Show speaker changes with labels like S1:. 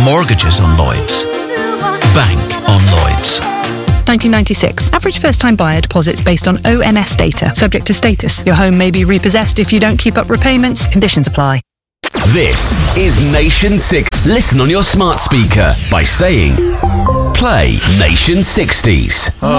S1: Mortgages on Lloyds. Bank on Lloyds.
S2: 1996. Average first-time buyer deposits based on ONS data. Subject to status. Your home may be repossessed if you don't keep up repayments. Conditions apply.
S3: This is Nation 6. Listen on your smart speaker by saying, play Nation 60s.